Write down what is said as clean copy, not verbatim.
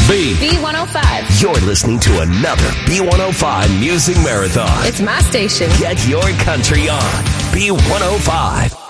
B105. You're listening to another B105 Music Marathon. It's my station. Get your country on B105.